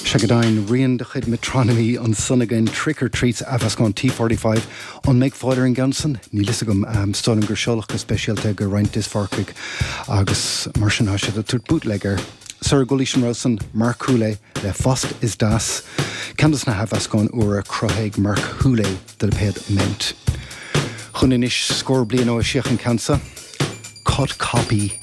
Shagadain rian de chud metronomy on Sunagain trick or treats Avascon T45 on Meg Fodder and Gunson Nilisagum Stonum Gersholach specialte Geraintis Farkig Agus Martian Hasha the Tut bootlegger Sir Gulishan Wilson Mark Hule Le Fost is Das Candace na Havascon Ura Croheg Mark Hule the Ped Ment Huninish score bliano a Sheikh and Cancer Cut copy